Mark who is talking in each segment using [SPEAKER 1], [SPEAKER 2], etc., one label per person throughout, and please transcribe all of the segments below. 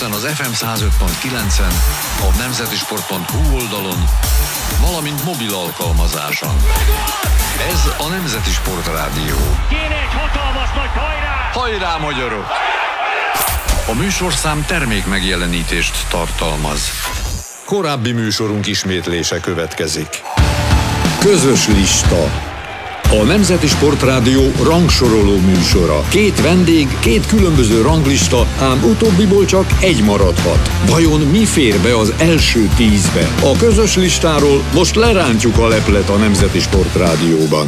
[SPEAKER 1] Budapesten az FM 105.9-en, a nemzetisport.hu oldalon, valamint mobil alkalmazáson. Ez a Nemzeti Sport Rádió.
[SPEAKER 2] Kéne egy hatalmas nagy hajrá!
[SPEAKER 1] Hajrá, magyarok! A műsorszám termék megjelenítést tartalmaz. Korábbi műsorunk ismétlése következik. Közös lista. A Nemzeti Sport Rádió rangsoroló műsora. 2 vendég, 2 különböző ranglista, ám utóbbiból csak egy maradhat. Vajon mi fér be az első 10-be? A közös listáról most lerántjuk a leplet a Nemzeti Sport Rádióban.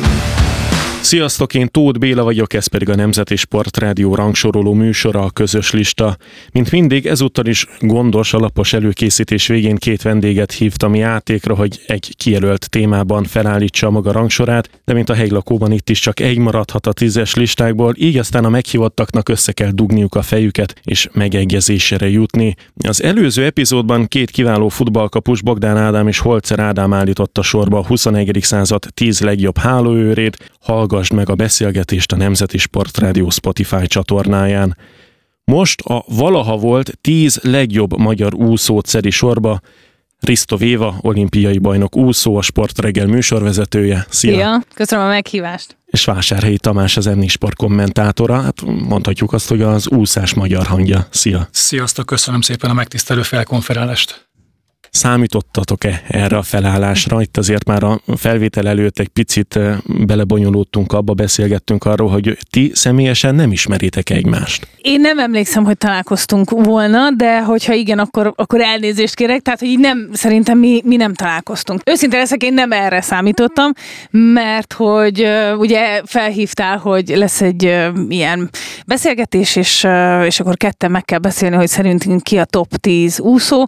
[SPEAKER 3] Sziasztok, én Tóth Béla vagyok, ez pedig a Nemzeti Sport Rádió rangsoroló műsora, a közös lista. Mint mindig, ezúttal is gondos, alapos előkészítés végén 2 vendéget hívtam játékra, hogy egy kijelölt témában felállítsa maga rangsorát, de mint a helylakóban itt is csak egy maradhat a 10-es listákból, így aztán a meghívottaknak össze kell dugniuk a fejüket és megegyezésre jutni. Az előző epizódban 2 kiváló futballkapus, Bogdán Ádám és Holzer Ádám állította sorba a 21. század 10 legjobb hálóőrét. Hallgassd meg a beszélgetést a Nemzeti Sport Rádió Spotify csatornáján. Most a valaha volt 10 legjobb magyar úszót szedi sorba Risto Éva, olimpiai bajnok úszó, a Sportreggel műsorvezetője. Szia!
[SPEAKER 4] Szia! Köszönöm a meghívást!
[SPEAKER 3] És Vásárhelyi Tamás, az M4 Sport kommentátora. Hát mondhatjuk azt, hogy az úszás magyar hangja. Szia!
[SPEAKER 5] Sziasztok, köszönöm szépen a megtisztelő felkonferálást.
[SPEAKER 3] Számítottatok-e erre a felállásra? Itt azért már a felvétel előtt egy picit belebonyolódtunk abba, beszélgettünk arról, hogy ti személyesen nem ismeritek egymást.
[SPEAKER 4] Én nem emlékszem, hogy találkoztunk volna, de hogyha igen, akkor elnézést kérek, tehát hogy így nem, szerintem mi nem találkoztunk. Őszintén leszek, én nem erre számítottam, mert hogy ugye felhívtál, hogy lesz egy ilyen beszélgetés, és akkor ketten meg kell beszélni, hogy szerintünk ki a top 10 úszó,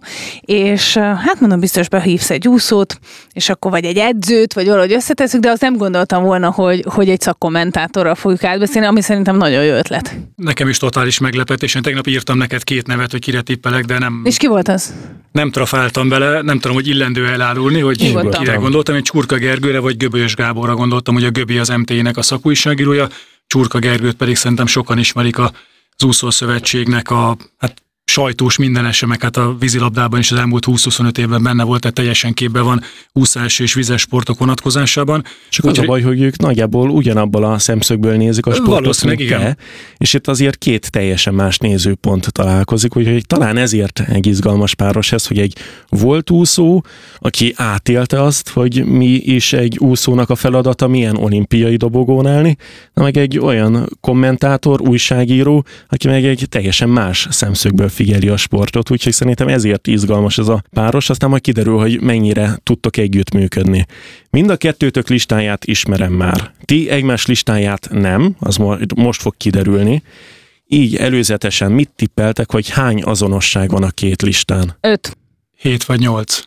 [SPEAKER 4] és hát mondom, biztos behívsz egy úszót, és akkor vagy egy edzőt, vagy valahogy összetesszük, de azt nem gondoltam volna, hogy egy szakkommentátorral fogjuk átbeszélni, ami szerintem nagyon jó ötlet.
[SPEAKER 5] Nekem is totális meglepetés, én tegnap írtam neked 2 nevet, hogy kire tippelek, de nem...
[SPEAKER 4] És ki volt az? Nem
[SPEAKER 5] trafáltam bele, nem tudom, hogy illendő elárulni, hogy kire gondoltam. Én Csurka Gergőre vagy Göbölyös Gáborra gondoltam, hogy a Göbi az MT-nek a szakújságírója, Csurka Gergőt pedig szerintem sokan ismerik az úszószövetségnek a sajtós mindenese, meg hát a vízilabdában is az elmúlt 20-25 évben benne volt, tehát teljesen képben van úszás és vizes sportok vonatkozásában.
[SPEAKER 3] Csak az a baj, hogy ők nagyjából ugyanabból a szemszögből nézik a sportot, mint
[SPEAKER 5] igen.
[SPEAKER 3] És itt azért 2 teljesen más nézőpont találkozik, úgyhogy talán ezért egy izgalmas páros ez, hogy egy volt úszó, aki átélte azt, hogy mi is egy úszónak a feladata, milyen olimpiai dobogón állni, na meg egy olyan kommentátor, újságíró, aki meg egy teljesen más szemszögből figyeli a sportot, úgyhogy szerintem ezért izgalmas ez a páros, aztán majd kiderül, hogy mennyire tudtok együttműködni. Mind a 2-tök listáját ismerem már. Ti egymás listáját nem, az most fog kiderülni. Így előzetesen mit tippeltek, hogy hány azonosság van a 2 listán?
[SPEAKER 4] 5.
[SPEAKER 5] 7 vagy 8.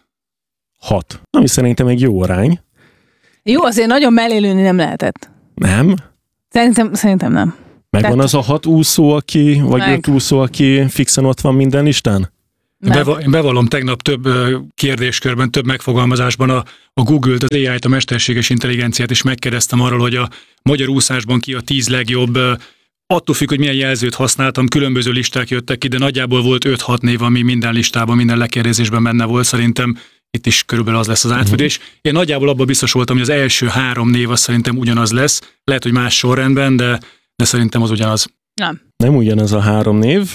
[SPEAKER 3] 6. Ami szerintem egy jó arány.
[SPEAKER 4] Jó, azért nagyon mellélőni nem lehetett.
[SPEAKER 3] Nem?
[SPEAKER 4] Szerintem nem.
[SPEAKER 3] Megvan az a 6 úszó, vagy 5 úszó, aki fixen ott van minden listán?
[SPEAKER 5] Én bevallom, tegnap több kérdéskörben, több megfogalmazásban a Google-t, az AI-t, a mesterséges intelligenciát is megkérdeztem arról, hogy a magyar úszásban ki a 10 legjobb. Attól függ, hogy milyen jelzőt használtam, különböző listák jöttek ki, de nagyjából volt 5-6 név, ami minden listában, minden lekérdezésben benne volt. Szerintem itt is körülbelül az lesz az átfedés. Én nagyjából abban biztos voltam, hogy az első 3 név az szerintem ugyanaz lesz. Lehet, hogy más sorrendben, de szerintem az ugyanaz.
[SPEAKER 3] Nem ugyanaz a 3 név.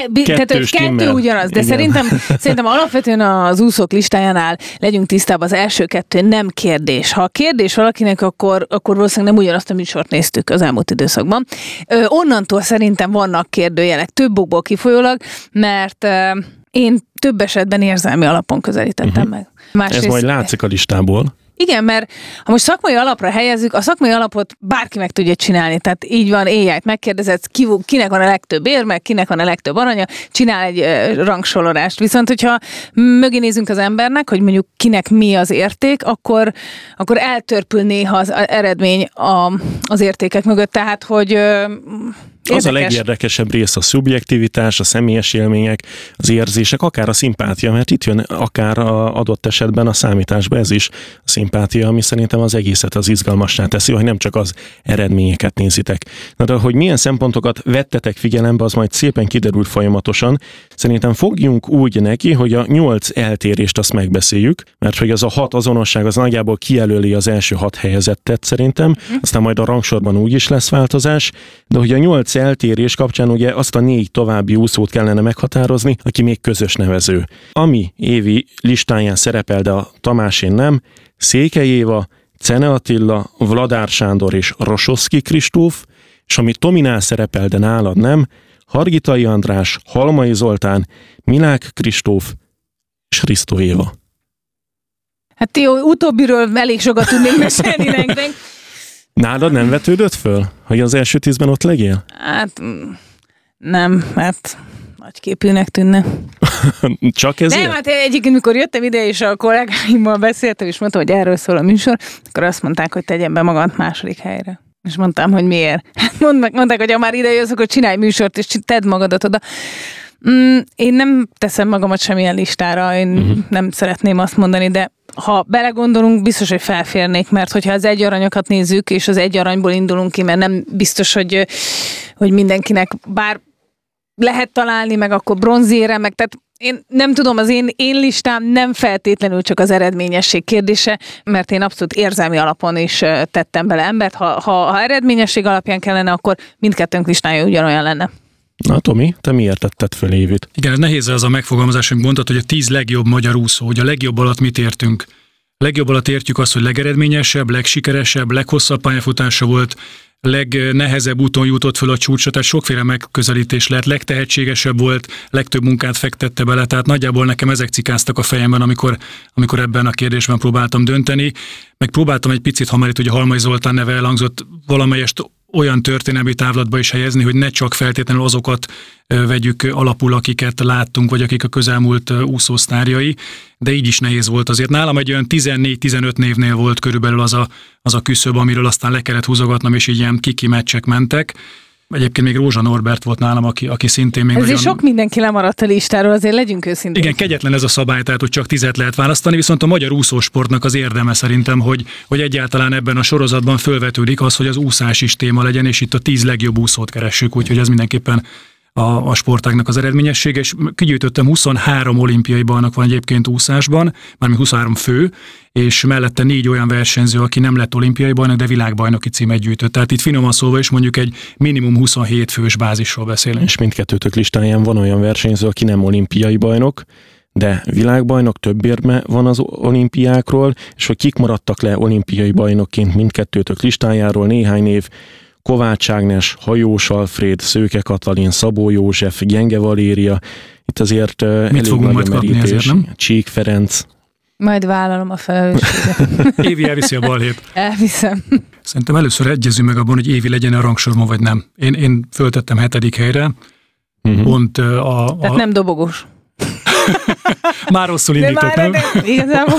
[SPEAKER 4] Kettő ugyanaz, de szerintem alapvetően az úszók listájánál legyünk tisztában, az első 2 nem kérdés. Ha a kérdés valakinek, akkor valószínűleg nem ugyanazt a műsort néztük az elmúlt időszakban. Onnantól szerintem vannak kérdőjelek, több okból kifolyólag, mert én több esetben érzelmi alapon közelítettem meg. Másrészt,
[SPEAKER 3] ez majd látszik a listából.
[SPEAKER 4] Igen, mert ha most szakmai alapra helyezzük, a szakmai alapot bárki meg tudja csinálni. Tehát így van, AI-t megkérdezed, kinek van a legtöbb érme, kinek van a legtöbb aranya, csinál egy rangsorolást. Viszont, hogyha mögé nézünk az embernek, hogy mondjuk kinek mi az érték, akkor eltörpül néha az eredmény az értékek mögött. Tehát, hogy
[SPEAKER 3] Az a legérdekesebb rész a szubjektivitás, a személyes élmények, az érzések, akár a szimpátia, mert itt jön akár adott esetben a számításba ez is a szimpátia, ami szerintem az egészet az izgalmassá teszi, hogy nem csak az eredményeket nézitek. Na de hogy milyen szempontokat vettetek figyelembe, az majd szépen kiderül folyamatosan. Szerintem fogjunk úgy neki, hogy a 8 eltérést azt megbeszéljük, mert hogy az a 6 azonosság az nagyjából kijelöli az első 6 helyezettet szerintem, aztán majd a rangsorban úgy is lesz változás, de hogy a 8 eltérés kapcsán ugye azt a 4 további úszót kellene meghatározni, aki még közös nevező. Ami Évi listáján szerepel, de a Tamásén nem, Székely Éva, Czene Attila, Vladár Sándor és Rososzki Kristóf, és ami Tominál szerepel, de nálad nem, Hargitai András, Halmai Zoltán, Milák Kristóf és Risztó Éva.
[SPEAKER 4] Hát jó, utóbbiről elég sokat tudnék mesélni nektek.
[SPEAKER 3] Nálad nem vetődött föl, hogy az első 10-ben ott legyél?
[SPEAKER 4] Hát nem, mert nagyképűnek tűnne.
[SPEAKER 3] Csak ezért?
[SPEAKER 4] Nem, hát egyébként, mikor jöttem ide, és a kollégáimmal beszéltem, és mondtam, hogy erről szól a műsor, akkor azt mondták, hogy tegyen be magad második helyre. És mondtam, hogy miért. Mondták, hogy ha már ide jössz, akkor csinálj műsort, és tedd magadat oda. Én nem teszem magamat semmilyen listára, én nem szeretném azt mondani, de ha belegondolunk, biztos, hogy felférnék, mert hogyha az egy aranyokat nézzük, és az egy aranyból indulunk ki, mert nem biztos, hogy mindenkinek bár lehet találni, meg akkor bronzére, meg tehát én nem tudom, az én listám nem feltétlenül csak az eredményesség kérdése, mert én abszolút érzelmi alapon is tettem bele embert. Ha eredményesség alapján kellene, akkor mindkettőnk listája ugyanolyan lenne.
[SPEAKER 3] Na Tomi, te miért tetted föl Évit?
[SPEAKER 5] Igen, nehéz az a megfogalmazás, hogy mondtad, hogy a 10 legjobb magyar úszó, hogy a legjobb alatt mit értünk. A legjobb alatt értjük azt, hogy legeredményesebb, legsikeresebb, leghosszabb pályafutása volt, legnehezebb úton jutott föl a csúcsra, tehát sokféle megközelítés lett, legtehetségesebb volt, legtöbb munkát fektette bele, tehát nagyjából nekem ezek cikáztak a fejemben, amikor ebben a kérdésben próbáltam dönteni. Meg próbáltam egy picit, ha már itt ugye Halmai Zoltán neve elhangzott, valamelyest olyan történelmi távlatba is helyezni, hogy ne csak feltétlenül azokat vegyük alapul, akiket láttunk, vagy akik a közelmúlt úszósztárjai, de így is nehéz volt azért. Nálam egy olyan 14-15 névnél volt körülbelül az a küszöb, amiről aztán le kellett húzogatnom, és így ilyen kiki meccsek mentek. Egyébként még Rózsa Norbert volt nálam, aki szintén még
[SPEAKER 4] nagyon... sok mindenki lemaradt a listáról, azért legyünk őszintén.
[SPEAKER 5] Igen, kegyetlen ez a szabály, tehát hogy csak 10 lehet választani, viszont a magyar úszósportnak az érdeme szerintem, hogy egyáltalán ebben a sorozatban fölvetődik az, hogy az úszás is téma legyen, és itt a 10 legjobb úszót keressük, úgyhogy ez mindenképpen a sportágnak az eredményessége, és kigyűjtöttem 23 olimpiai bajnok van egyébként úszásban, mármint 23 fő, és mellette 4 olyan versenyző, aki nem lett olimpiai bajnok, de világbajnoki címet gyűjtött. Tehát itt finoman szólva is mondjuk egy minimum 27 fős bázisról beszélünk.
[SPEAKER 3] És mindkettőtök listáján van olyan versenyző, aki nem olimpiai bajnok, de világbajnok, több érme van az olimpiákról, és hogy kik maradtak le olimpiai bajnokként mindkettőtök listájáról, néhány név: Kovács Ágnes, Hajós Alfréd, Szőke Katalin, Szabó József, Gyenge Valéria. Itt azért elég nagy a merítés. Csík Ferenc.
[SPEAKER 4] Majd vállalom a felelősséget.
[SPEAKER 5] Évi elviszi a balhét.
[SPEAKER 4] Elviszem.
[SPEAKER 5] Szerintem először egyezünk meg abban, hogy Évi legyen a rangsorban, vagy nem. Én föltettem 7. helyre. Pont
[SPEAKER 4] Tehát nem dobogós.
[SPEAKER 5] Már rosszul indított, nem?
[SPEAKER 4] Igazából.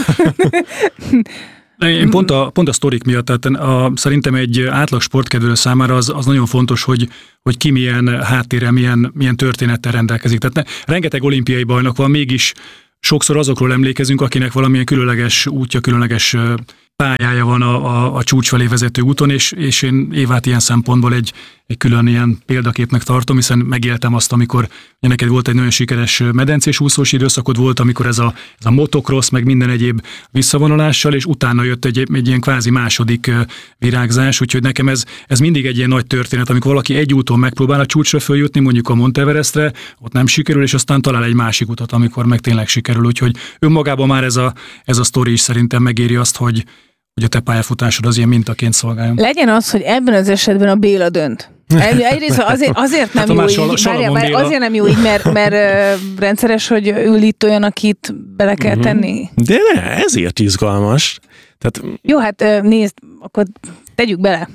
[SPEAKER 5] Én pont a sztorik miatt, tehát szerintem egy átlag sportkedvelő számára az nagyon fontos, hogy ki milyen háttérrel, milyen történettel rendelkezik. Tehát rengeteg olimpiai bajnok van, mégis sokszor azokról emlékezünk, akinek valamilyen különleges útja, különleges pályája van a csúcs felé vezető úton, és én Évát ilyen szempontból egy külön ilyen példaképnek tartom, hiszen megéltem azt, amikor neked volt egy nagyon sikeres medencés úszós időszakod, volt, amikor ez a motocross, meg minden egyéb visszavonulással, és utána jött egy ilyen kvázi második virágzás, úgyhogy nekem ez mindig egy ilyen nagy történet, amikor valaki egy úton megpróbál a csúcsra följutni, mondjuk a Mount Everestre, ott nem sikerül, és aztán talál egy másik utat, amikor meg tényleg sikerül, úgyhogy önmagában már ez a sztori is szerintem megéri azt, hogy a te pályafutásod az ilyen mintaként szolgáljon.
[SPEAKER 4] Legyen az, hogy ebben az esetben a Béla dönt. Egyrészt azért nem jó így, azért nem jó így, mert rendszeres, hogy ül itt olyan, akit bele kell tenni.
[SPEAKER 3] De ne, ezért izgalmas. Tehát...
[SPEAKER 4] Jó, hát nézd, akkor tegyük bele.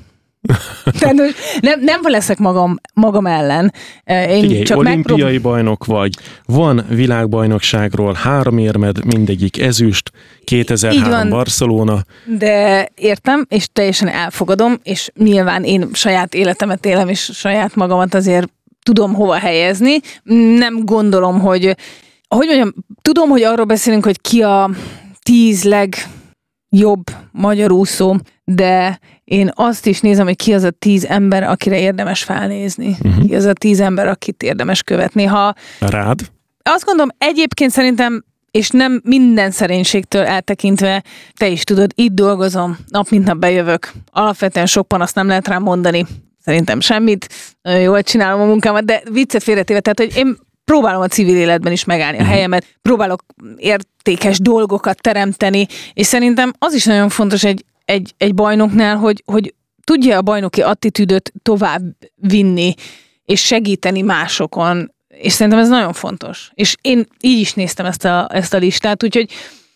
[SPEAKER 4] Tehát nem leszek magam ellen. Én
[SPEAKER 3] Figyelj,
[SPEAKER 4] csak
[SPEAKER 3] olimpiai bajnok vagy, van világbajnokságról 3 érmed, mindegyik ezüst, 2003 Barcelona.
[SPEAKER 4] De értem, és teljesen elfogadom, és nyilván én saját életemet élem, és saját magamat azért tudom hova helyezni. Nem gondolom, hogy mondjam, tudom, hogy arról beszélünk, hogy ki a 10 legjobb magyar úszó, de én azt is nézem, hogy ki az a 10 ember, akire érdemes felnézni. Ki az a 10 ember, akit érdemes követni.
[SPEAKER 3] Rád?
[SPEAKER 4] Azt gondolom, egyébként szerintem, és nem minden szerénységtől eltekintve, te is tudod, itt dolgozom, nap mint nap bejövök. Alapvetően sok panaszt nem lehet rám mondani. Szerintem semmit. Nagyon jól csinálom a munkámat, de viccet félretéve, tehát, hogy én próbálom a civil életben is megállni a helyemet, próbálok értékes dolgokat teremteni, és szerintem az is nagyon fontos egy bajnoknál, hogy tudja a bajnoki attitűdöt tovább vinni, és segíteni másokon, és szerintem ez nagyon fontos. És én így is néztem ezt a listát, úgyhogy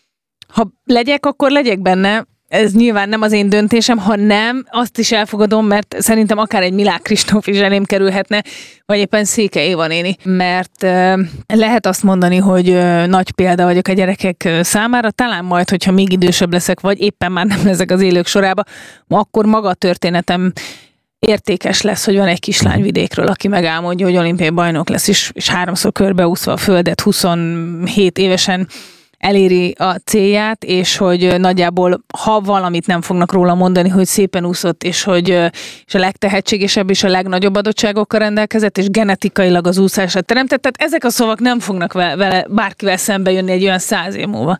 [SPEAKER 4] ha legyek, akkor legyek benne. Ez nyilván nem az én döntésem, ha nem, azt is elfogadom, mert szerintem akár egy Milák Kristóf is elém kerülhetne, vagy éppen Széke Éva néni, mert lehet azt mondani, hogy nagy példa vagyok a gyerekek számára, talán majd, hogyha még idősebb leszek, vagy éppen már nem leszek az élők sorába, akkor maga a történetem értékes lesz, hogy van egy kislány vidékről, aki megálmodja, hogy olimpiai bajnok lesz, és 3-szor körbeúszva a földet 27 évesen eléri a célját, és hogy nagyjából, ha valamit nem fognak róla mondani, hogy szépen úszott, és hogy és a legtehetségesebb és a legnagyobb adottságokkal rendelkezett, és genetikailag az úszásra teremtett. Tehát ezek a szavak nem fognak vele bárkivel szembe jönni egy olyan 100 év múlva.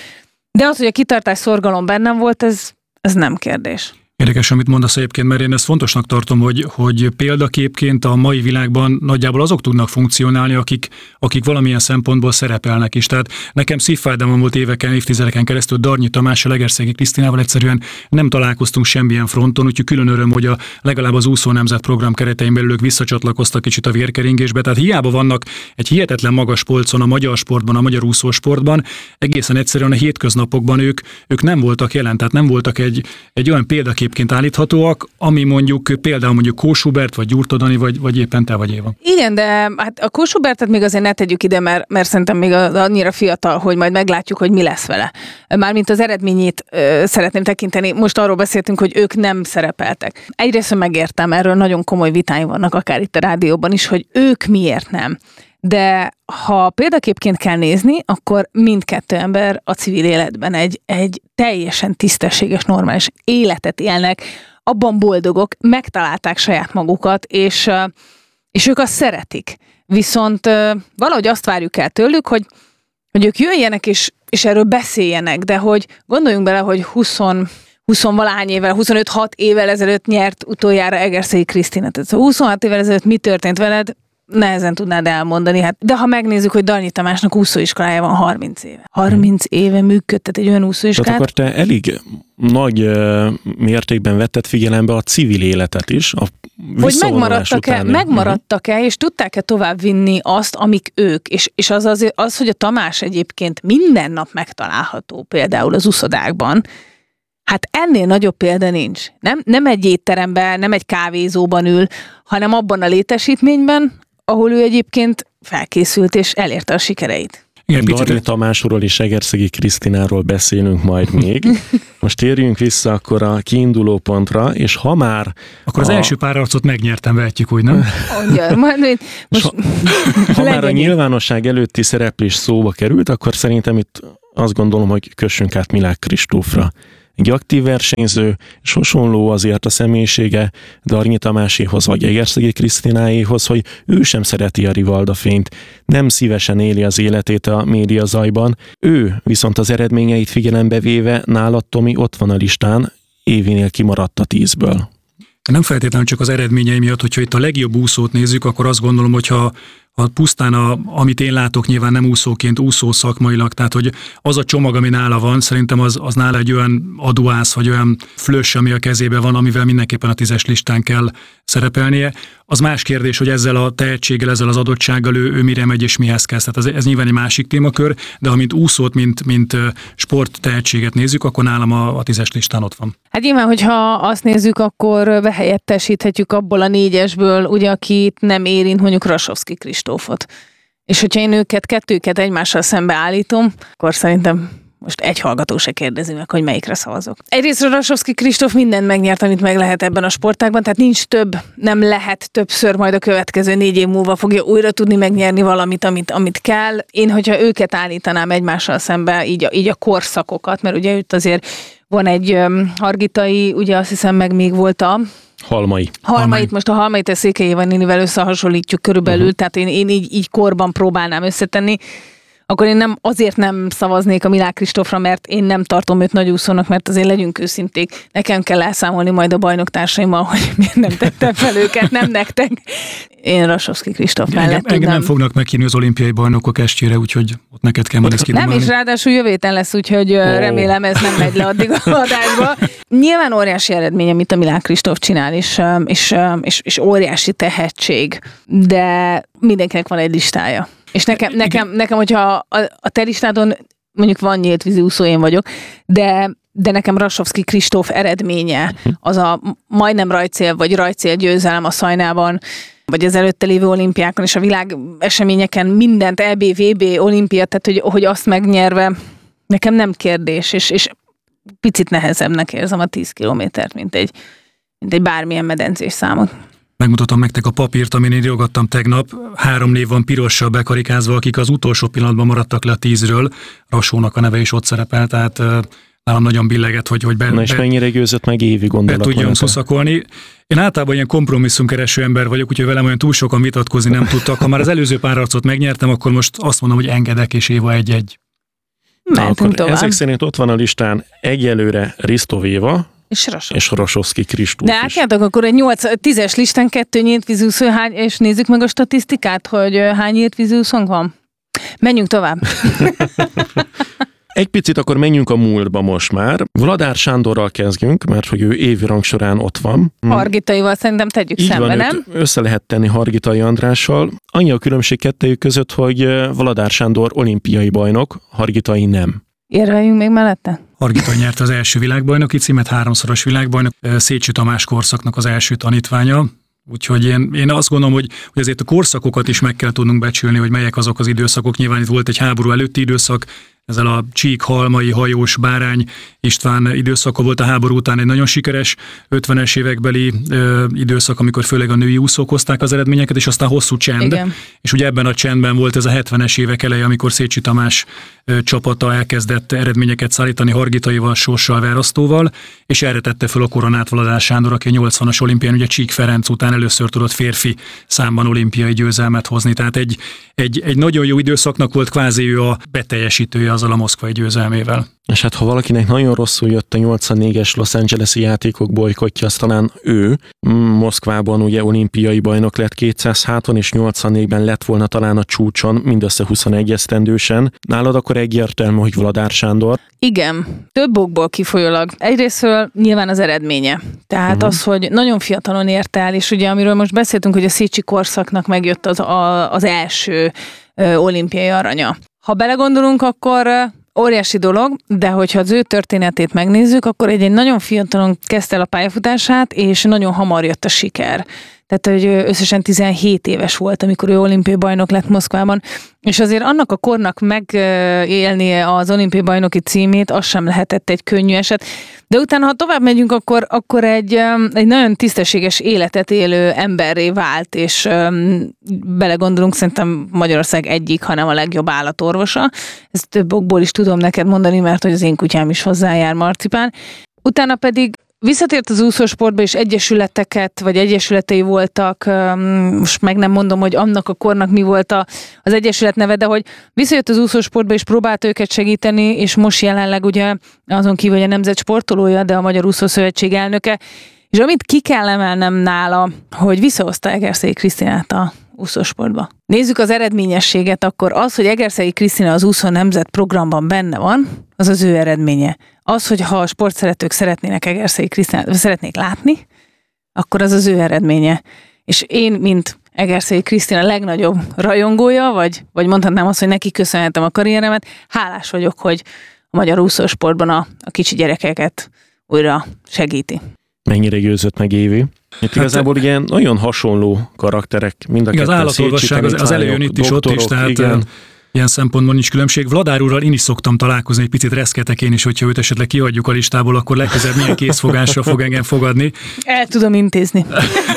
[SPEAKER 4] De az, hogy a kitartás, szorgalom bennem volt, ez nem kérdés.
[SPEAKER 5] Érdekes, amit mondasz egyébként, mert én ezt fontosnak tartom, hogy példaképként a mai világban nagyjából azok tudnak funkcionálni, akik valamilyen szempontból szerepelnek is. Tehát nekem szívfájdalmam volt évtizedeken keresztül Darnyi Tamással, Egerszegi Krisztinával egyszerűen nem találkoztunk semmilyen fronton, úgyhogy külön öröm, hogy legalább az úszó nemzet program keretein belül ők visszacsatlakoztak kicsit a vérkeringésbe. Tehát hiába vannak egy hihetetlen magas polcon a magyar sportban, a magyar úszósportban, egészen egyszerűen a hétköznapokban ők nem voltak jelen, tehát nem voltak egy olyan példakép állíthatóak, ami például mondjuk Kós Hubert, vagy Gyurtó Dani, vagy éppen te vagy Éva.
[SPEAKER 4] Igen, de hát a Kós Hubertet még azért ne tegyük ide, mert szerintem még annyira fiatal, hogy majd meglátjuk, hogy mi lesz vele. Mármint az eredményét szeretném tekinteni. Most arról beszéltünk, hogy ők nem szerepeltek. Egyrészt megértem, erről nagyon komoly vitáim vannak, akár itt a rádióban is, hogy ők miért nem. De ha példaképként kell nézni, akkor mindkettő ember a civil életben egy teljesen tisztességes, normális életet élnek, abban boldogok, megtalálták saját magukat, és ők azt szeretik. Viszont valahogy azt várjuk el tőlük, hogy ők jöjjenek és erről beszéljenek, de hogy gondoljunk bele, hogy 20-valahány évvel, 25-6 évvel ezelőtt nyert utoljára Egerszegi Krisztina. Tehát 26 évvel ezelőtt mi történt veled? Nehezen tudnád elmondani. Hát, de ha megnézzük, hogy Darnyi Tamásnak úszóiskolája van 30 éve. 30 éve működtet egy olyan úszóiskolát.
[SPEAKER 3] Tehát akkor te elég nagy mértékben vetted figyelembe a civil életet is, a
[SPEAKER 4] hogy megmaradtak-e, és tudták-e tovább vinni azt, amik ők. És az, hogy a Tamás egyébként minden nap megtalálható például az úszodákban, hát ennél nagyobb példa nincs. Nem egy étteremben, nem egy kávézóban ül, hanem abban a létesítményben, ahol ő egyébként felkészült és elérte a sikereit.
[SPEAKER 3] Darnyi Tamásról és Egerszegi Krisztináról beszélünk majd még. Most térjünk vissza akkor a kiinduló pontra, és ha már...
[SPEAKER 5] Akkor az első pár arcot megnyertem, vehetjük úgy, nem?
[SPEAKER 3] Ha már a nyilvánosság előtti szereplés szóba került, akkor szerintem itt azt gondolom, hogy kössünk át Milák Kristófra. Egy aktív versenyző, és hasonló azért a személyisége Darnyi Tamáséhoz vagy Egerszegi Krisztináéhoz, hogy ő sem szereti a rivaldafényt, nem szívesen éli az életét a média zajban, ő viszont az eredményeit figyelembe véve nálad, Tomi, ott van a listán, Évinél kimaradt a 10-ből.
[SPEAKER 5] Nem feltétlenül csak az eredményei miatt, hogyha itt a legjobb úszót nézzük, akkor azt gondolom, hogy ha pusztán amit én látok nyilván nem úszóként, úszó szakmailag, tehát hogy az a csomag, ami nála van, szerintem az nála egy olyan aduász, vagy olyan flöss, ami a kezébe van, amivel mindenképpen a 10-es listán kell szerepelnie. Az más kérdés, hogy ezzel a tehetséggel, ezzel az adottsággal ő mire megy és mihez kezd. Tehát ez nyilván egy másik témakör, de ha mint úszót, mint sport tehetséget nézzük, akkor nálam a 10-es listán ott van.
[SPEAKER 4] Hát nyilván, hogyha azt nézzük, akkor behelyettesíthetjük abból a 4-esből, ugye, akit nem érint, mondjuk Rasovszky Kristófot. És hogyha én kettőket egymással szembe állítom, akkor szerintem most egy hallgató se kérdezi meg, hogy melyikre szavazok. Egyrészt Rasovszky Kristóf mindent megnyert, amit meg lehet ebben a sportágban, tehát nincs több, nem lehet többször, majd a következő 4 év múlva fogja újra tudni megnyerni valamit, amit kell. Én, hogyha őket állítanám egymással szembe, így a korszakokat, mert ugye itt azért van egy Hargitai, ugye azt hiszem meg még volt a Halmait, most a Halmait a Székely Éva nénivel összehasonlítjuk körülbelül, tehát én így korban próbálnám összetenni, akkor én azért nem szavaznék a Milák Kristófra, mert én nem tartom őt nagyúszónak, mert azért legyünk őszinték. Nekem kell elszámolni majd a bajnoktársaimmal, hogy miért nem tettem fel őket, nem nektek. Én Rasovszky Kristóf mellett
[SPEAKER 5] engem nem fognak meghívni az olimpiai bajnokok estjére, úgyhogy ott neked kell majd ezt kidomálni.
[SPEAKER 4] Nem, és ráadásul jövő héten lesz, úgyhogy remélem ez nem megy le addig a adásba. Nyilván óriási eredmény, amit a Milák Kristóf csinál, és óriási tehetség, de mindenkinek van egy listája. És nekem, hogyha a te listádon mondjuk van nyílt vízi úszó, én vagyok, de nekem Rasovszky Kristóf eredménye, az a majdnem rajtcél, vagy rajtcél győzelem a Szajnában, vagy az előtte lévő olimpiákon, és a világ eseményeken mindent, EB, VB, olimpia, tehát hogy azt megnyerve, nekem nem kérdés, és picit nehezebbnek érzem a 10 kilométert, mint egy bármilyen medencés számot.
[SPEAKER 5] Megmutatom nektek a papírt, amin írogattam tegnap. 3 név van pirossal bekarikázva, akik az utolsó pillanatban maradtak le a 10-ről. Rasónak a neve is ott szerepel, tehát nálam nagyon billegett, hogy
[SPEAKER 3] Na és mennyire győzött meg Évi gondolat?
[SPEAKER 5] Tudjunk szuszakolni. Én általában ilyen kompromisszumkereső ember vagyok, úgyhogy velem olyan túl sokan vitatkozni nem tudtak. Ha már az előző párharcot megnyertem, akkor most azt mondom, hogy engedek, és Éva 1-1.
[SPEAKER 3] Ezek szerint ott van a listán egyelőre Risztov Éva, és Rasovszky Kristóf.
[SPEAKER 4] De átjátok akkor egy 10-es listán 2 nyílt vízúszó, és nézzük meg a statisztikát, hogy hány nyílt vízúszónk van. Menjünk tovább.
[SPEAKER 3] Egy picit akkor menjünk a múltba most már. Vladár Sándorral kezdjünk, mert hogy ő évi rangsorán ott van.
[SPEAKER 4] Hargitaival szerintem tegyük
[SPEAKER 3] így
[SPEAKER 4] szembe,
[SPEAKER 3] van,
[SPEAKER 4] nem?
[SPEAKER 3] Össze lehet tenni Hargitai Andrással. Annyi a különbség kettejük között, hogy Vladár Sándor olimpiai bajnok, Hargitai nem.
[SPEAKER 4] Érveljünk még mellette?
[SPEAKER 5] Hargitai nyerte az első világbajnoki címet, 3-szoros világbajnok, Szécsi Tamás korszaknak az első tanítványa. Úgyhogy én azt gondolom, hogy azért a korszakokat is meg kell tudnunk becsülni, hogy melyek azok az időszakok. Nyilván itt volt egy háború előtti időszak, ezzel a Csík, Halmai, Hajós, Bárány István időszaka volt, a háború után egy nagyon sikeres 50-es évekbeli időszak, amikor főleg a női úszók hozták az eredményeket, és aztán hosszú csend.
[SPEAKER 4] Igen.
[SPEAKER 5] És ugye ebben a csendben volt ez a 70-es évek eleje, amikor Szécsi Tamás csapata elkezdett eredményeket szállítani Hargitaival, Sorssal, Verasztóval, és erre tette föl a koronát Vladár Sándor, aki a 80-as olimpián, ugye Csík Ferenc után először tudott férfi számban olimpiai győzelmet hozni. Tehát egy nagyon jó időszaknak volt, kvázi ő a beteljesítője azzal a moszkvai győzelmével.
[SPEAKER 3] És hát ha valakinek nagyon rosszul jött a 84-es Los Angeles-i játékok bolykotja, az talán ő. Moszkvában ugye olimpiai bajnok lett 200 háton, és 84-ben lett volna talán a csúcson, mindössze 21 esztendősen. Nálad akkor egyértelmű, hogy Vladár Sándor?
[SPEAKER 4] Igen, több okból kifolyólag. Egyrésztről nyilván az eredménye. Tehát az, hogy nagyon fiatalon ért el, és ugye amiről most beszéltünk, hogy a Szécsi korszaknak megjött az első olimpiai aranya. Ha belegondolunk, akkor óriási dolog, de hogyha az ő történetét megnézzük, akkor egy nagyon fiatalon kezdte el a pályafutását, és nagyon hamar jött a siker. Tehát, hogy összesen 17 éves volt, amikor ő olimpiai bajnok lett Moszkvában, és azért annak a kornak megélnie az olimpiai bajnoki címét, az sem lehetett egy könnyű eset. De utána, ha tovább megyünk, akkor egy nagyon tisztességes életet élő emberré vált, és belegondolunk, szerintem Magyarország egyik, hanem a legjobb állatorvosa. Ezt több okból is tudom neked mondani, mert hogy az én kutyám is hozzájár, Marcipán. Utána pedig visszatért az úszósportba, és egyesületeket, vagy egyesületei voltak, most meg nem mondom, hogy annak a kornak mi volt az egyesület neve, de hogy visszajött az úszósportba, és próbált őket segíteni, és most jelenleg ugye azon kívül, hogy a nemzet sportolója, de a Magyar Úszószövetség elnöke, és amit ki kell emelnem nála, hogy visszahozta Egerszegi Krisztinát a úszósportba. Nézzük az eredményességet, akkor az, hogy Egerszegi Krisztina az úszó nemzet programban benne van, az az ő eredménye. Az, hogy ha a sportszeretők szeretnének Egerszegi Krisztinát, szeretnék látni, akkor az az ő eredménye. És én, mint Egerszegi Krisztina legnagyobb rajongója, vagy mondhatnám azt, hogy neki köszönhetem a karrieremet, hálás vagyok, hogy a magyar úszósportban a kicsi gyerekeket újra segíti.
[SPEAKER 3] Mennyire győzött meg Évi? Itt igazából ilyen nagyon hasonló karakterek, mind a ketten.
[SPEAKER 5] Az állatolvasság az elején itt is, ott is, tehát igen. Ilyen szempontból nincs különbség. Vladár úrral én is szoktam találkozni, egy picit reszketek én is, hogyha őt esetleg kihagyjuk a listából, akkor legközelebb milyen készfogásra fog engem fogadni.
[SPEAKER 4] El tudom intézni.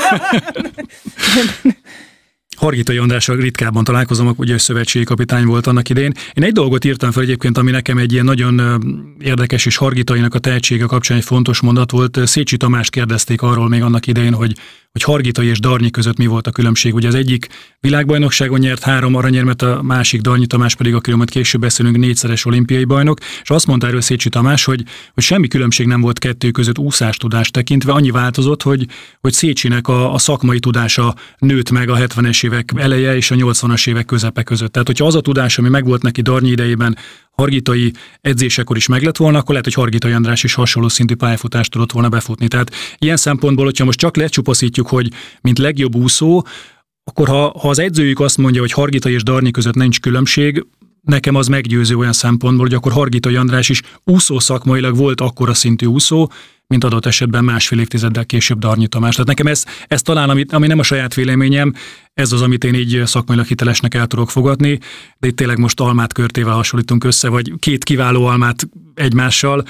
[SPEAKER 5] Hargitai Andrással ritkábban találkozom, ugye szövetségi kapitány volt annak idején. Én egy dolgot írtam fel egyébként, ami nekem egy ilyen nagyon érdekes, és Hargitainak a tehetsége kapcsán egy fontos mondat volt. Szécsi Tamást kérdezték arról még annak idején, hogy Hargitai és Darnyi között mi volt a különbség. Ugye az egyik világbajnokságon nyert 3 aranyérmet, a másik Darnyi Tamás pedig, akiről majd később beszélünk, 4-szeres olimpiai bajnok, és azt mondta erről Szécsi Tamás, hogy semmi különbség nem volt kettő között úszástudást tekintve, annyi változott, hogy Szécsinek a szakmai tudása nőtt meg a 70-es évek eleje és a 80-as évek közepe között. Tehát, hogyha az a tudás, ami megvolt neki Darnyi idejében, Hargitai edzésekor is meg lett volna, akkor lehet, hogy Hargitai András is hasonló szintű pályafutást tudott volna befutni. Tehát ilyen szempontból, hogyha most csak lecsupaszítjuk, hogy mint legjobb úszó, akkor ha az edzőjük azt mondja, hogy Hargitai és Darnyi között nincs különbség, nekem az meggyőző olyan szempontból, hogy akkor Hargitai András is úszó szakmailag volt akkora szintű úszó, mint adott esetben másfél évtizeddel később Darnyi Tamás. Tehát nekem ez talán, ami nem a saját véleményem, ez az, amit én így szakmailag hitelesnek el tudok fogadni, de itt tényleg most almát körtével hasonlítunk össze, vagy 2 kiváló almát egymással,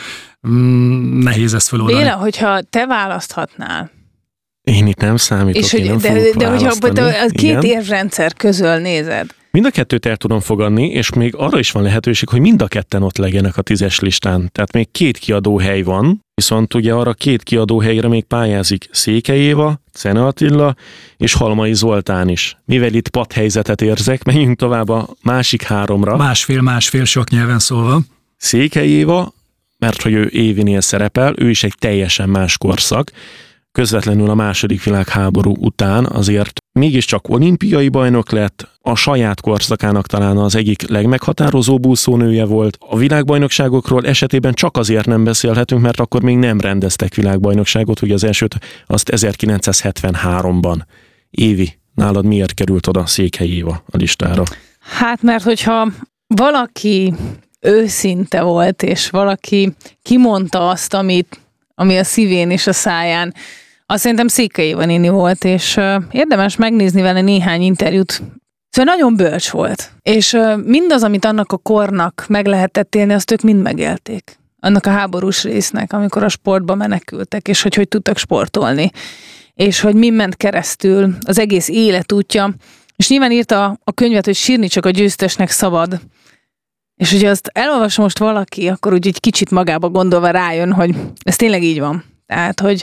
[SPEAKER 5] nehéz ezt feloldani.
[SPEAKER 4] Béla, hogyha te választhatnál.
[SPEAKER 3] Én itt nem számítok,
[SPEAKER 4] és
[SPEAKER 3] én nem
[SPEAKER 4] de hogyha a 2
[SPEAKER 3] Igen.
[SPEAKER 4] érvrendszer közül nézed.
[SPEAKER 3] Mind a kettőt el tudom fogadni, és még arra is van lehetőség, hogy mind a ketten ott legyenek a 10-es listán. Tehát még 2 kiadóhely van, viszont ugye arra 2 kiadóhelyre még pályázik Székely Éva, Czene Attila és Halmai Zoltán is. Mivel itt padhelyzetet érzek, menjünk tovább a másik 3-ra.
[SPEAKER 5] Másfél sok nyelven szólva.
[SPEAKER 3] Székely Éva, mert hogy ő Évinél szerepel, ő is egy teljesen más korszak. Közvetlenül a II. Világháború után azért mégiscsak olimpiai bajnok lett, a saját korszakának talán az egyik legmeghatározóbb úszónője volt. A világbajnokságokról esetében csak azért nem beszélhetünk, mert akkor még nem rendeztek világbajnokságot, ugye az elsőt azt 1973-ban. Évi, nálad miért került oda Székely Éva a listára?
[SPEAKER 4] Hát mert hogyha valaki őszinte volt, és valaki kimondta azt, ami a szívén és a száján, azt szerintem Székely Éva néni volt, és érdemes megnézni vele néhány interjút. Szóval nagyon bölcs volt. És mindaz, amit annak a kornak meg lehetett élni, azt ők mind megélték. Annak a háborús résznek, amikor a sportba menekültek, és hogy tudtak sportolni. És hogy mi ment keresztül az egész életútja. És nyilván írta a könyvet, hogy sírni csak a győztesnek szabad. És ugye azt elolvas most valaki, akkor úgy egy kicsit magába gondolva rájön, hogy ez tényleg így van. Tehát, hogy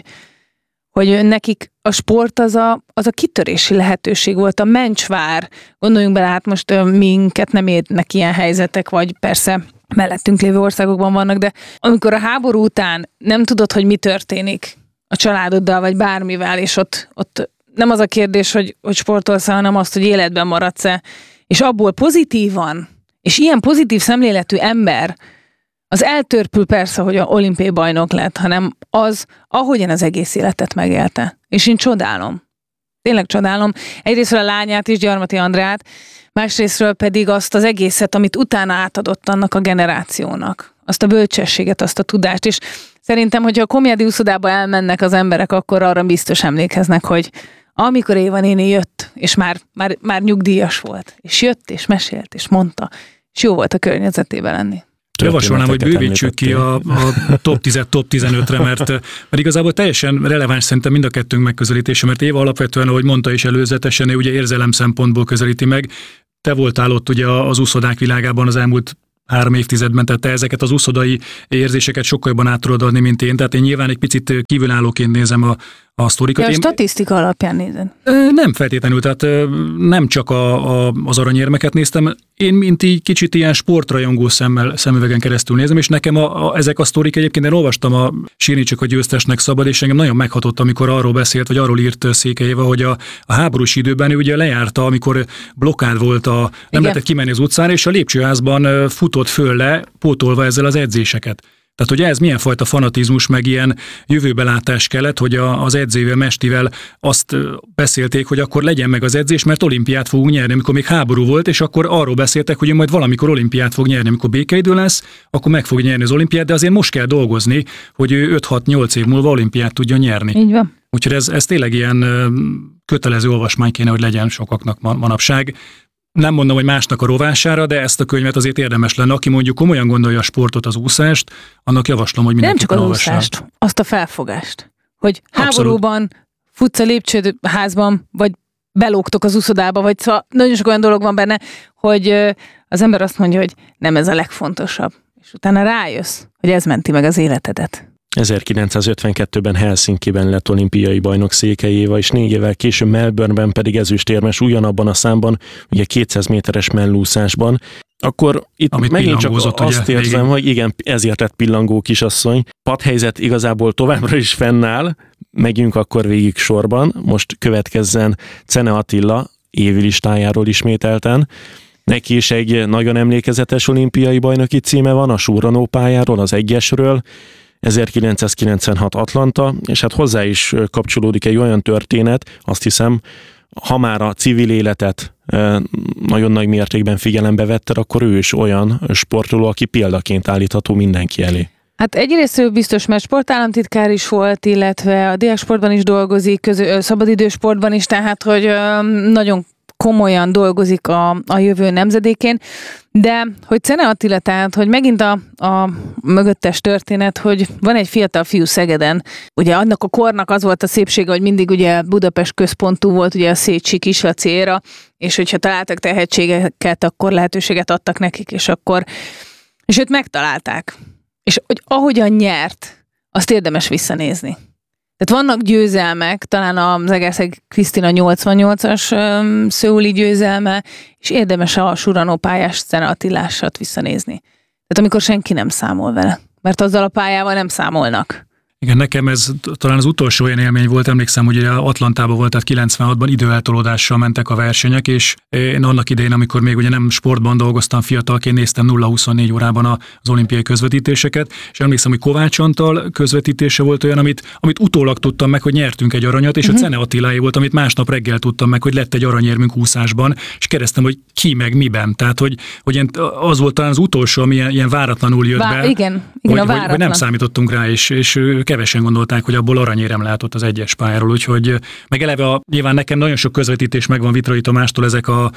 [SPEAKER 4] nekik a sport az a kitörési lehetőség volt, a mencsvár. Gondoljunk bele, hát most minket nem érnek ilyen helyzetek, vagy persze mellettünk lévő országokban vannak, de amikor a háború után nem tudod, hogy mi történik a családoddal, vagy bármivel, és ott nem az a kérdés, hogy sportolsz, hanem azt, hogy életben maradsz-e, és abból pozitívan, és ilyen pozitív szemléletű ember, az eltörpül persze, hogy a olimpiai bajnok lett, hanem az, ahogyan az egész életet megélte. És én csodálom. Tényleg csodálom. Egyrésztről a lányát is, Gyarmati Andrát, másrésztről pedig azt az egészet, amit utána átadott annak a generációnak. Azt a bölcsességet, azt a tudást. És szerintem, hogyha a Komjádi úszodába elmennek az emberek, akkor arra biztos emlékeznek, hogy amikor Éva néni jött, és már nyugdíjas volt, és jött, és mesélt, és mondta, és jó volt a környezetében lenni.
[SPEAKER 5] Javasolnám, hogy bővítsük ki a top 10-et top 15-re, mert igazából teljesen releváns szerintem mind a kettőnk megközelítése, mert Éva alapvetően, ahogy mondta is előzetesen, ugye érzelem szempontból közelíti meg. Te voltál ott ugye az úszodák világában az elmúlt 3 évtizedben, tehát te ezeket az úszodai érzéseket sokkal jobban át tudod adni, mint én. Tehát én nyilván egy picit kívülállóként nézem a sztorikat.
[SPEAKER 4] Ja, a statisztika alapján nézed.
[SPEAKER 5] Nem feltétlenül, tehát nem csak az aranyérmeket néztem, én mint így kicsit ilyen sportrajongó szemüvegen keresztül nézem, és nekem ezek a sztorik egyébként, én olvastam a Sírni csak a győztesnek szabad, és engem nagyon meghatott, amikor arról beszélt, vagy arról írt Székely Éva, hogy a háborús időben ő ugye lejárta, amikor blokkád volt, nem lehetett kimenni az utcára, és a lépcsőházban futott föl le, pótolva ezzel az edzéseket. Tehát, hogy ez milyen fajta fanatizmus, meg ilyen jövőbelátás kellett, hogy az edzővel, Mestivel azt beszélték, hogy akkor legyen meg az edzés, mert olimpiát fogunk nyerni, amikor még háború volt, és akkor arról beszéltek, hogy majd valamikor olimpiát fog nyerni, amikor békeidő lesz, akkor meg fog nyerni az olimpiát, de azért most kell dolgozni, hogy ő 5-6-8 év múlva olimpiát tudjon nyerni.
[SPEAKER 4] Így van.
[SPEAKER 5] Úgyhogy ez tényleg ilyen kötelező olvasmány kéne, hogy legyen sokaknak manapság. Nem mondom, hogy másnak a rovására, de ezt a könyvet azért érdemes lenne. Aki mondjuk komolyan gondolja a sportot, az úszást, annak javaslom, hogy mindenki
[SPEAKER 4] nem csak az úszást, azt a felfogást. Hogy
[SPEAKER 5] Abszolút.
[SPEAKER 4] Háborúban futsz a lépcsőházban, vagy belógtok az úszodába, vagy szóval nagyon sok olyan dolog van benne, hogy az ember azt mondja, hogy nem ez a legfontosabb. És utána rájössz, hogy ez menti meg az életedet.
[SPEAKER 3] 1952-ben Helsinkiben lett olimpiai bajnok Székely Éva, és 4 évvel később Melbourneben pedig ezüstérmes ugyanabban a számban, ugye 200 méteres mellúszásban. Akkor itt amit megint csak azt érzem, hogy igen, ezért lett pillangó kisasszony. Padhelyzet igazából továbbra is fennáll, megyünk akkor végig sorban. Most következzen Czene Attila évi listájáról ismételten. Neki is egy nagyon emlékezetes olimpiai bajnoki címe van, a surranó pályáról, az egyesről, 1996 Atlanta, és hát hozzá is kapcsolódik egy olyan történet, azt hiszem, ha már a civil életet nagyon nagy mértékben figyelembe vette, akkor ő is olyan sportoló, aki példaként állítható mindenki elé.
[SPEAKER 4] Hát egyrészt biztos, mert sportállamtitkár is volt, illetve a diáksportban is dolgozik, szabadidősportban is, tehát hogy nagyon komolyan dolgozik a jövő nemzedékén, de hogy Czene Attila, tehát, hogy megint a mögöttes történet, hogy van egy fiatal fiú Szegeden, ugye annak a kornak az volt a szépsége, hogy mindig ugye Budapest központú volt, ugye a Szécsi Kislaci éra, és hogyha találtak tehetségeket, akkor lehetőséget adtak nekik, és őt megtalálták. És hogy ahogyan nyert, azt érdemes visszanézni. Tehát vannak győzelmek, talán az Egerszeg Krisztina 88-as szöuli győzelme, és érdemes a surranópályás Czene Attilásat visszanézni. Tehát amikor senki nem számol vele, mert azzal a pályával nem számolnak.
[SPEAKER 5] Igen, nekem ez talán az utolsó olyan élmény volt, emlékszem, hogy Atlantában volt, tehát 96-ban időeltolódással mentek a versenyek, és én annak idején, amikor még ugye nem sportban dolgoztam, fiatalként néztem 0-24 órában az olimpiai közvetítéseket, és emlékszem, hogy Kovács Antal közvetítése volt olyan, amit utólag tudtam meg, hogy nyertünk egy aranyat, és a Czene Attiláé volt, amit másnap reggel tudtam meg, hogy lett egy aranyérmünk úszásban, és kérdeztem, hogy ki meg miben. Tehát, hogy az volt talán az utolsó, ami ilyen váratlanul jött be,
[SPEAKER 4] igen,
[SPEAKER 5] hogy nem számítottunk rá, és kevesen gondolták, hogy abból aranyérem látott az egyes pályáról, úgyhogy meg eleve nyilván nekem nagyon sok közvetítés megvan Vitrai Tamástól, ezek a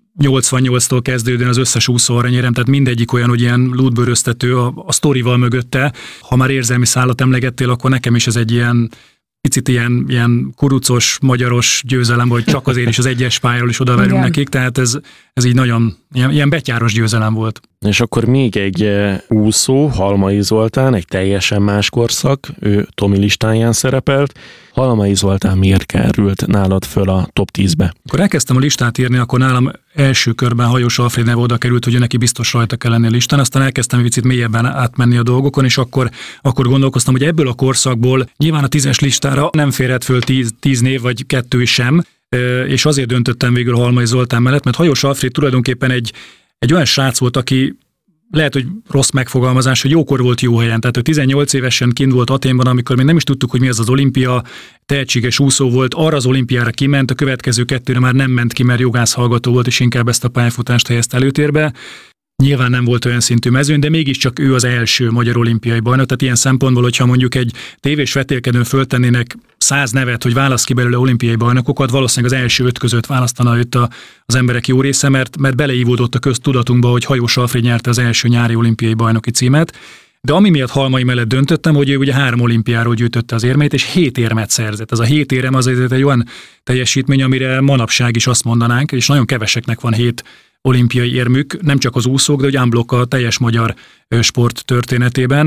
[SPEAKER 5] 88-tól kezdődően az összes úszó aranyérem, tehát mindegyik olyan, hogy ilyen lútbőröztető a sztorival mögötte. Ha már érzelmi szálat emlegettél, akkor nekem is ez egy ilyen picit ilyen kurucos, magyaros győzelem, hogy csak azért is az egyes pályáról is odaverünk nekik, tehát ez így nagyon ilyen betyáros győzelem volt.
[SPEAKER 3] És akkor még egy úszó, Halmai Zoltán, egy teljesen más korszak, ő Tomi listáján szerepelt. Halmai Zoltán miért került nálad föl a top 10-be?
[SPEAKER 5] Akkor elkezdtem a listát írni, akkor nálam első körben Hajós Alfréd neve oda került, hogy neki biztos rajta kell lenni a listán, aztán elkezdtem egy picit mélyebben átmenni a dolgokon, és akkor gondolkoztam, hogy ebből a korszakból nyilván a 10-es listára nem férhet föl 10 név, vagy 2 sem, és azért döntöttem végül Halmai Zoltán mellett, mert Hajós Alfréd tulajdonképpen egy olyan srác volt, aki lehet, hogy rossz megfogalmazás, hogy jókor volt jó helyen. Tehát ő 18 évesen kint volt Athénban, amikor még nem is tudtuk, hogy mi az olimpia, tehetséges úszó volt, arra az olimpiára kiment, a következő 2-re már nem ment ki, mert jogász hallgató volt, és inkább ezt a pályafutást helyezte előtérbe. Nyilván nem volt olyan szintű mezőn, de mégiscsak ő az első magyar olimpiai bajnok. Tehát ilyen szempontból, hogyha mondjuk egy tévés vetélkedőn föltennének 100 nevet, hogy válasz ki belőle olimpiai bajnokokat, valószínűleg az első 5 között választana őt az emberek jó része, mert beleívódott a köztudatunkba, hogy Hajós Alfréd nyerte az első nyári olimpiai bajnoki címet. De ami miatt Halmai mellett döntöttem, hogy ő ugye 3 olimpiáról gyűjtötte az érmeit, és 7 érmet szerzett. Ez a 7 érem azért egy olyan teljesítmény, amire manapság is azt mondanánk, és nagyon keveseknek van 7 olimpiai érmük, nem csak az úszók, de hogy unblock a teljes magyar sport történetében.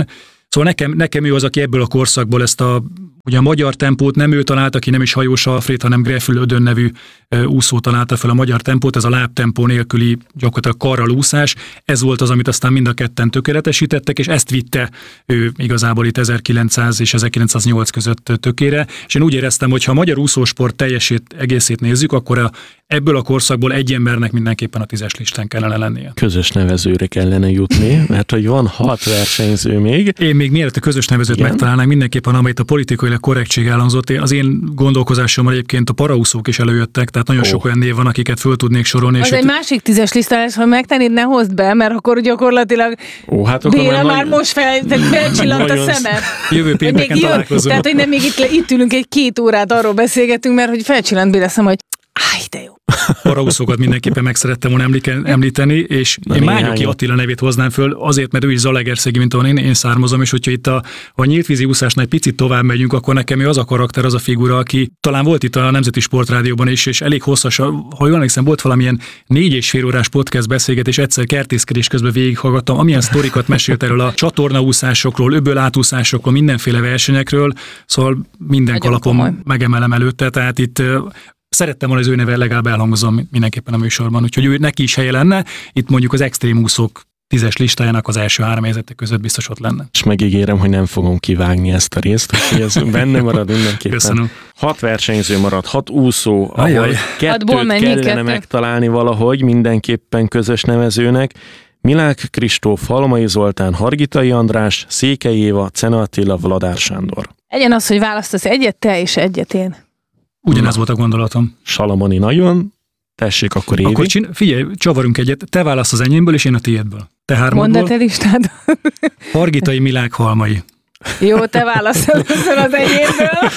[SPEAKER 5] Szóval nekem ő az, aki ebből a korszakból ezt ugye a magyar tempót nem ő találta ki, nem is Hajós Alfréd, hanem Greffel Ödön nevű úszó találta fel a magyar tempót, ez a lábtempó nélküli gyakorlatilag karral úszás, ez volt az, amit aztán mind a ketten tökéletesítettek, és ezt vitte ő igazából itt 1900 és 1908 között tökére, és én úgy éreztem, hogy ha a magyar úszósport egészét nézzük, akkor ebből a korszakból egy embernek mindenképpen a 10-es listán kellene lennie.
[SPEAKER 3] Közös nevezőre kellene jutni, mert hogy van 6 versenyző még.
[SPEAKER 5] Én még mielőtt a közös nevezőt megtalálnánk, mindenképpen amelyet a politikailag korrektség elhangzott, az én gondolkozásommal egyébként a paraúszók is előjöttek, tehát nagyon sok olyan név van, akiket föl tudnék sorolni.
[SPEAKER 4] Az egy másik 10-es listálás, ha megtennéd, ne hozd be, mert akkor gyakorlatilag
[SPEAKER 3] hát
[SPEAKER 4] Béla már most felcsillant a szemed.
[SPEAKER 5] Jövő pénteken találkozunk.
[SPEAKER 4] Tehát, hogy nem még itt ülünk egy 2 órát, arról beszélgetünk, mert hogy felcsillant Béla szem, hogy de jó.
[SPEAKER 5] Paraúszókat mindenképpen meg szerettem volna említeni, és én Mányoki Attila nevét hoznám föl, azért, mert ő is zalaegerszegi, mint ahol én származom, és hogyha itt a nyíltvízi úszásnál egy picit tovább megyünk, akkor nekem ő az a karakter, az a figura, aki talán volt itt a Nemzeti Sportrádióban is, és elég hosszas, ha jól emlékszem, volt valamilyen 4,5 órás podcast beszélgetés, egyszer kertészkedés közben végighallgattam, amilyen sztorikat mesélt erről a csatornaúszásokról, öböl átúszásokról, mindenféle versenyekről, szóval minden kalapom megemelem előtte, tehát itt szerettem volna, az ő neve legalább elhangozom mindenképpen a műsorban, úgyhogy ő neki is helye lenne, itt mondjuk az extrém úszók 10-es listájának az első 3 helyzetek között biztos ott lenne.
[SPEAKER 3] És megígérem, hogy nem fogom kivágni ezt a részt, úgyhogy ez benne marad mindenképpen.
[SPEAKER 5] Köszönöm.
[SPEAKER 3] 6 versenyző marad, 6 úszó, ahol 2-t kellene megtalálni valahogy mindenképpen közös nevezőnek. Milák Kristóf, Halmai Zoltán, Hargitai András, Székely Éva, Czene Attila, Vladár Sándor.
[SPEAKER 4] Egyen az, hogy választasz egyet te és egyet én.
[SPEAKER 5] Ugyanez volt a gondolatom.
[SPEAKER 3] Salamoni nagyon. Tessék, akkor Évi.
[SPEAKER 5] Akkor figyelj, csavarunk egyet. Te válasz az enyémből, és én a tiédből. Te 3-ból.
[SPEAKER 4] Mondd a te listád.
[SPEAKER 5] Hargitai, Milák, Halmai.
[SPEAKER 4] Jó, te válasz először az enyémből.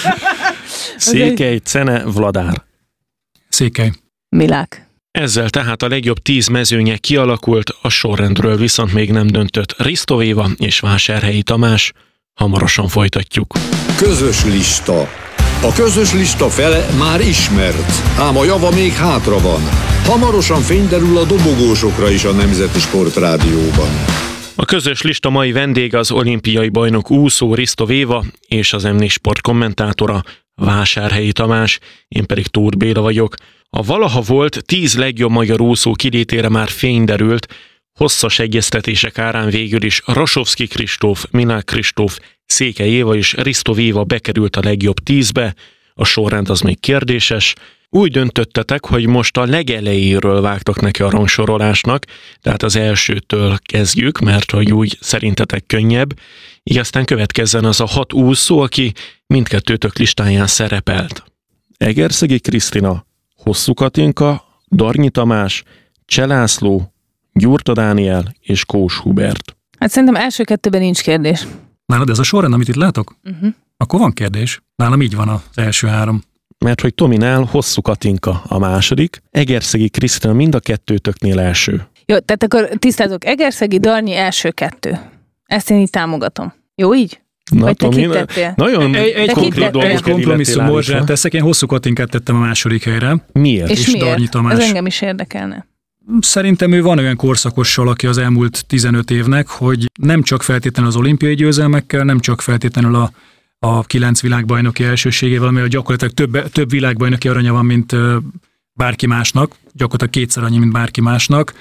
[SPEAKER 3] Székely, Czene, Vladár.
[SPEAKER 5] Székely.
[SPEAKER 4] Milák.
[SPEAKER 3] Ezzel tehát a legjobb 10 mezőnye kialakult, a sorrendről viszont még nem döntött Risto Éva és Vásárhelyi Tamás. Hamarosan folytatjuk.
[SPEAKER 1] Közös lista. A közös lista fele már ismert, ám a java még hátra van. Hamarosan fényderül a dobogósokra is a Nemzeti Sportrádióban.
[SPEAKER 3] A közös lista mai vendég az olimpiai bajnok úszó Risto Éva és az M4 Sport kommentátora Vásárhelyi Tamás, én pedig Tóth Béla vagyok. A valaha volt 10 legjobb magyar úszó kilétére már fény derült, hosszas egyeztetések árán végül is Rasovszky Kristóf, Milák Kristóf, Székely Éva és Risto Éva bekerült a legjobb 10-be, a sorrend az még kérdéses. Úgy döntöttetek, hogy most a legelejéről vágtak neki a rangsorolásnak, tehát az elsőtől kezdjük, mert hogy úgy szerintetek könnyebb, így aztán következzen az a 6 úszó, aki mindkettőtök listáján szerepelt. Egerszegi Krisztina, Hosszú Katinka, Darnyi Tamás, Cseh László, Gyurta Dániel és Kós Hubert.
[SPEAKER 4] Hát szerintem első 2-ben nincs kérdés.
[SPEAKER 5] Nálad ez a sorrend, amit itt látok? Akkor van kérdés. Nálam így van az első 3.
[SPEAKER 3] Mert hogy Tominál Hosszú Katinka a második, Egerszegi Krisztina mind a kettőtöknél első.
[SPEAKER 4] Jó, tehát akkor tisztázok, Egerszegi, Darnyi első 2. Ezt én így támogatom. Jó így?
[SPEAKER 3] Na,
[SPEAKER 4] vagy te
[SPEAKER 3] Tomi,
[SPEAKER 4] kit tettél?
[SPEAKER 3] nagyon konkrét dolgokat
[SPEAKER 5] egy kompromisszum morzsát teszek, én Hosszú Katinkát tettem a második helyre.
[SPEAKER 3] Miért?
[SPEAKER 4] És miért?
[SPEAKER 5] Darnyi Tamás.
[SPEAKER 4] Ez engem is érdekelne.
[SPEAKER 5] Szerintem ő van olyan korszakossal, aki az elmúlt 15 évnek, hogy nem csak feltétlenül az olimpiai győzelmekkel, nem csak feltétlenül a 9 világbajnoki elsőségével, ami gyakorlatilag több világbajnoki aranya van, mint bárki másnak, gyakorlatilag 2-szer annyi, mint bárki másnak.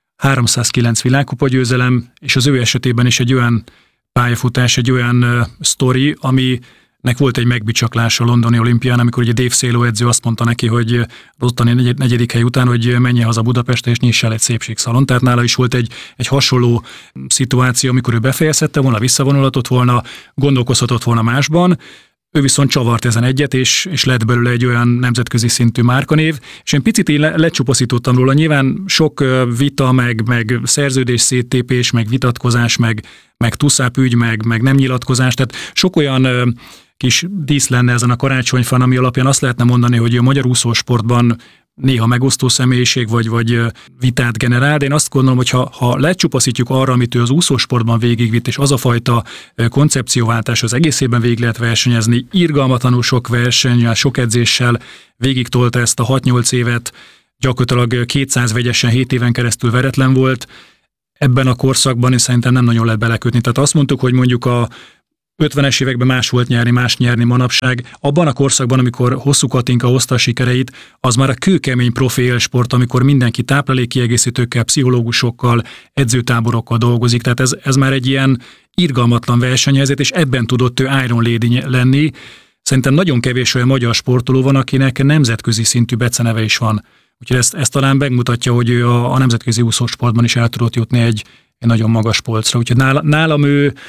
[SPEAKER 5] 309 világkupa győzelem, és az ő esetében is egy olyan pályafutás, egy olyan sztori, aminek volt egy megbicsaklása a londoni olimpián, amikor ugye Dave Széló edző azt mondta neki, hogy az ottani 4. hely után, hogy menjen haza Budapestre, és nyissa el egy szépségszalon. Tehát nála is volt egy hasonló szituáció, amikor ő befejezhette volna, visszavonulhatott volna, gondolkozhatott volna másban. Ő viszont csavart ezen egyet, és lett belőle egy olyan nemzetközi szintű márkanév, és én picit én lecsupaszítottam róla. Nyilván sok vita, meg szerződés széttépés, meg vitatkozás, meg tuszápügy, meg nem nyilatkozás, tehát sok olyan kis dísz lenne ezen a karácsonyfán, ami alapján azt lehetne mondani, hogy a magyar úszósportban néha megosztó személyiség, vagy vitát generál, de én azt gondolom, hogy ha lecsupaszítjuk arra, amit ő az úszósportban végigvitt, és az a fajta koncepcióváltás az egész évben végig lehet versenyezni, irgalmatlanul sok versennyel, sok edzéssel végigtolta ezt a 6-8 évet, gyakorlatilag 200 vegyesen 7 éven keresztül veretlen volt, ebben a korszakban és szerintem nem nagyon lehet belekötni. Tehát azt mondtuk, hogy mondjuk a 50-es években más volt nyerni, más nyerni manapság. Abban a korszakban, amikor Hosszú Katinka hozta a sikereit, az már a kőkemény profi élsport, amikor mindenki táplálékkiegészítőkkel, pszichológusokkal, edzőtáborokkal dolgozik. Tehát ez már egy ilyen irgalmatlan versenyhelyzet, és ebben tudott ő Iron Lady lenni. Szerintem nagyon kevés olyan magyar sportoló van, akinek nemzetközi szintű beceneve is van. Úgyhogy ezt talán megmutatja, hogy ő a nemzetközi úszósportban is el tudott jutni egy nagyon magas polcra. Úgyhogy nálam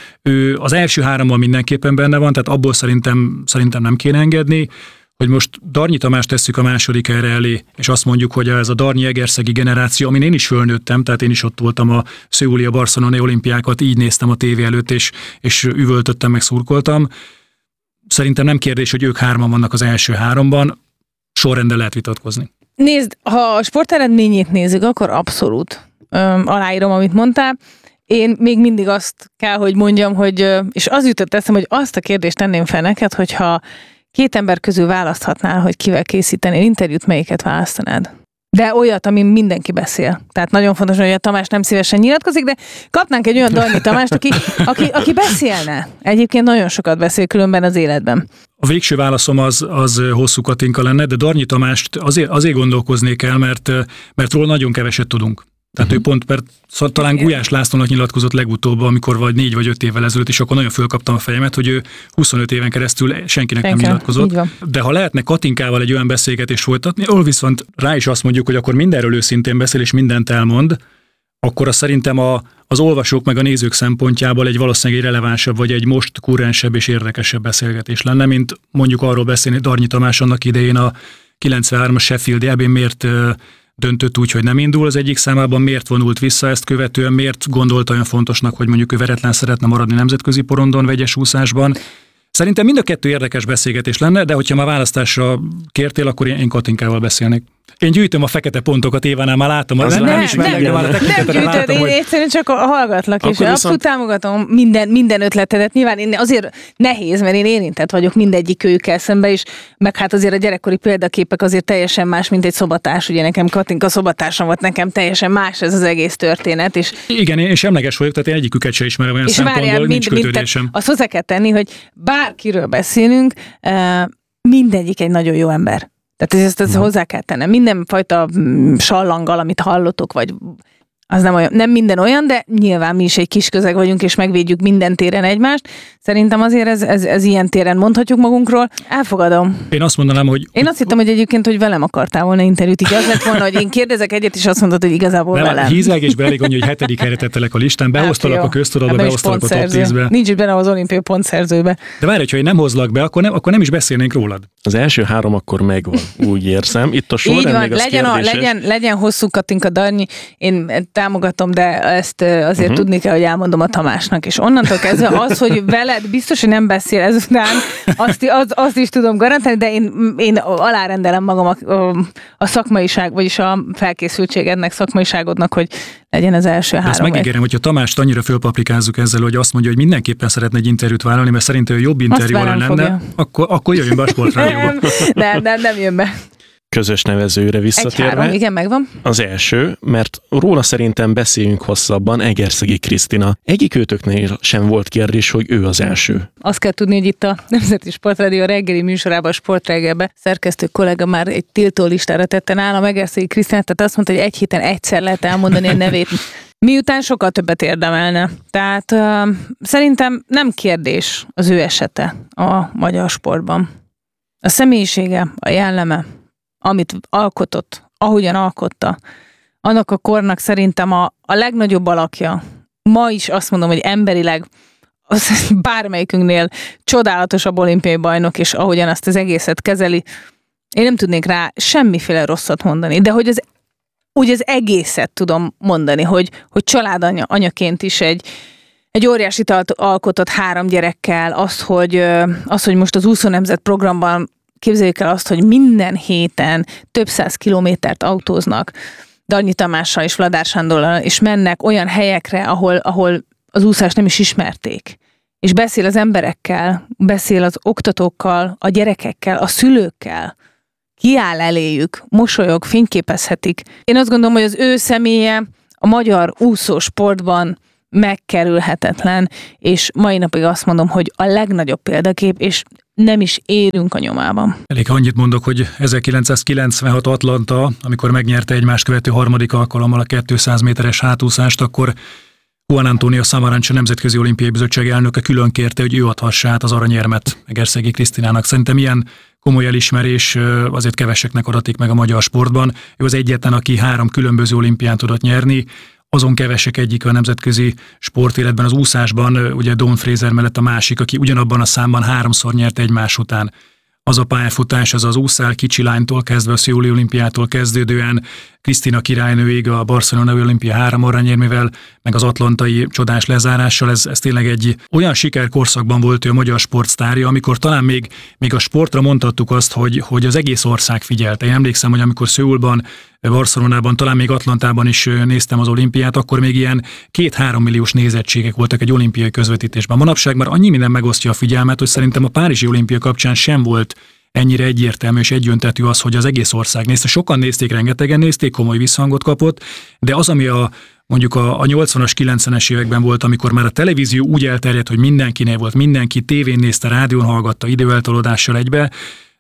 [SPEAKER 5] ő az első 3-ban mindenképpen benne van, tehát abból szerintem nem kéne engedni, hogy most Darnyi Tamást tesszük a második erre elé, és azt mondjuk, hogy ez a Darnyi-Egerszegi generáció, amin én is fölnőttem, tehát én is ott voltam a szöuli, a barcelonai olimpiákat, így néztem a tévé előtt, és üvöltöttem, meg szurkoltam. Szerintem nem kérdés, hogy ők 3-an vannak az első 3-ban, sorrendben lehet vitatkozni.
[SPEAKER 4] Nézd, ha a sporteredményét nézzük, akkor abszolút aláírom, amit mondtál. Én még mindig azt kell, hogy mondjam, hogy, és az jutott eszem, hogy azt a kérdést tenném fel neked, hogyha 2 ember közül választhatnál, hogy kivel készítenél interjút, melyiket választanád? De olyat, amin mindenki beszél. Tehát nagyon fontos, hogy a Tamás nem szívesen nyilatkozik, de kapnánk egy olyan Darnyi Tamást, aki beszélne. Egyébként nagyon sokat beszél különben az életben.
[SPEAKER 5] A végső válaszom az Hosszú Katinka lenne, de Darnyi Tamást azért gondolkoznék el, mert róla nagyon keveset tudunk. Tehát ő pont, mert talán Gulyás Lászlónak nyilatkozott legutóbb, amikor vagy 4 vagy 5 évvel ezelőtt, és akkor nagyon fölkaptam a fejemet, hogy ő 25 éven keresztül senkinek nem nyilatkozott. De ha lehetne Katinkával egy olyan beszélgetést folytatni, ahol viszont rá is azt mondjuk, hogy akkor mindenről őszintén beszél, és mindent elmond, akkor azt szerintem az olvasók meg a nézők szempontjából egy valószínűleg egy relevánsabb, vagy egy most kurrensebb és érdekesebb beszélgetés lenne, mint mondjuk arról beszélni Darnyi Tamás annak idején a 93-as Sheffield EB-n miért döntött úgy, hogy nem indul az egyik számában, miért vonult vissza ezt követően, miért gondolta olyan fontosnak, hogy mondjuk ő veretlen szeretne maradni nemzetközi porondon, vegyes úszásban. Szerintem mind a kettő érdekes beszélgetés lenne, de hogyha már választásra kértél, akkor én Katinkával beszélnék. Én gyűjtöm a fekete pontokat, Évánál már látom, nem
[SPEAKER 4] gyűjtöd, én egyszerűen csak hallgatlak, és abszolút támogatom minden ötletedet. Nyilván én azért nehéz, mert én érintett vagyok mindegyik őkkel szembe, és meg hát azért a gyerekkori példaképek azért teljesen más, mint egy szobatárs. Ugye nekem Katinka szobatársam volt, nekem teljesen más ez az egész történet. És
[SPEAKER 5] igen, én semleges vagyok, tehát én egyiküket sem ismerem olyan szempontból, nincs kötődésem.
[SPEAKER 4] Azt hozzá kell tenni, hogy bárkiről beszélünk, mindegyik egy nagyon jó ember. Tehát ezt hozzá kell tennem. Mindenfajta sallanggal, amit hallotok, vagy az nem minden olyan, de nyilván mi is egy kis közeg vagyunk, és megvédjük minden téren egymást. Szerintem azért ez ilyen téren mondhatjuk magunkról. Elfogadom.
[SPEAKER 5] Én azt mondanám, hogy...
[SPEAKER 4] Én azt hittem, hogy egyébként, hogy velem akartál volna interjút. Így az lett volna, hogy én kérdezek egyet, és azt mondod, hogy igazából velem.
[SPEAKER 5] Hízelgésben elég annyi, hogy 7. helyre tettelek a listán, behoztalak a köztudatba, behoztalak a top 10-be.
[SPEAKER 4] Nincs is benne az olimpiai pontszerzőbe.
[SPEAKER 5] De várj, hogyha én nem hozlak be, akkor nem is beszélnénk rólad.
[SPEAKER 3] Az első 3 akkor megvan, úgy érzem. Itt a sorrend még az kérdéses.
[SPEAKER 4] Legyen Hosszú Katinka, Darnyi, én támogatom, de ezt azért tudni kell, hogy elmondom a Tamásnak. És onnantól kezdve az, hogy veled biztos, hogy nem beszél ezután, azt is tudom garantálni, de én alárendelem magam a szakmaiság, vagyis a felkészültségednek, szakmaiságodnak, hogy legyen az első 3.
[SPEAKER 5] Ezt megígérem, hogyha Tamást annyira fölpaprikázzuk ezzel, hogy azt mondja, hogy mindenképpen szeretne egy interjút vállalni, mert szerintem ő jobb interjúval lenne, akkor jöjjön be a Sportrádióba.
[SPEAKER 4] Nem jön be.
[SPEAKER 3] Közös nevezőre visszatérve.
[SPEAKER 4] 1-3, igen, megvan.
[SPEAKER 3] Az első, mert róla szerintem beszéljünk hosszabban, Egerszegi Krisztina. Egyik őtöknél sem volt kérdés, hogy ő az első.
[SPEAKER 4] Azt kell tudni, hogy itt a Nemzeti Sportrádió reggeli műsorában, a Sportreggelben szerkesztő kollega már egy tiltó listára tette nálam Egerszegi Krisztinát, tehát azt mondta, hogy egy héten egyszer lehet elmondani a nevét. Miután sokkal többet érdemelne. Tehát szerintem nem kérdés az ő esete a magyar sportban. A személyisége, a jelleme, amit alkotott, ahogyan alkotta, annak a kornak szerintem a legnagyobb alakja. Ma is azt mondom, hogy emberileg bármelyikünknél csodálatosabb olimpiai bajnok, és ahogyan azt az egészet kezeli, én nem tudnék rá semmiféle rosszat mondani, de hogy úgy az egészet tudom mondani, hogy családanyaként is egy óriási alkotott 3 gyerekkel, az, hogy most az úszó nemzet programban képzeljük el azt, hogy minden héten több 100 kilométert autóznak Darnyi Tamással és Vladár Sándorral, és mennek olyan helyekre, ahol az úszást nem is ismerték. És beszél az emberekkel, beszél az oktatókkal, a gyerekekkel, a szülőkkel. Kiáll eléjük, mosolyog, fényképezhetik. Én azt gondolom, hogy az ő személye a magyar úszósportban megkerülhetetlen, és mai napig azt mondom, hogy a legnagyobb példakép, és nem is érünk a nyomában.
[SPEAKER 5] Elég annyit mondok, hogy 1996 Atlanta, amikor megnyerte egymást követő harmadik alkalommal a 200 méteres hátúszást, akkor Juan Antonio Samaranch, a Nemzetközi Olimpiai Bizottság elnöke külön kérte, hogy ő adhassa át az aranyérmet Egerszegi Krisztinának. Szerintem ilyen komoly elismerés azért keveseknek adatik meg a magyar sportban. Ő az egyetlen, aki 3 különböző olimpián tudott nyerni, azon kevesek egyik a nemzetközi sportéletben, az úszásban, ugye Dawn Fraser mellett a másik, aki ugyanabban a számban 3-szor nyert egymás után. Az a pályafutás, az úszál kicsi lánytól kezdve, a Szöuli olimpiától kezdődően, Krisztina királynőig a Barcelonai olimpia 3 aranyérmével, meg az atlantai csodás lezárással, ez tényleg egy olyan sikerkorszakban volt ő a magyar sportsztárja, amikor talán még a sportra mondhattuk azt, hogy az egész ország figyelte. Én emlékszem, hogy amikor Szöulban, Barcelonában, talán még Atlantában is néztem az olimpiát, akkor még ilyen 2-3 milliós nézettségek voltak egy olimpiai közvetítésben. Manapság már annyi minden megosztja a figyelmet, hogy szerintem a Párizsi olimpia kapcsán sem volt ennyire egyértelmű és egyöntetű az, hogy az egész ország nézte. Sokan nézték, rengetegen nézték, komoly visszhangot kapott, de az, ami mondjuk a 80-as, 90-es években volt, amikor már a televízió úgy elterjedt, hogy mindenkinél volt, mindenki tévén nézte, rádión hallgatta, időeltolódással egybe,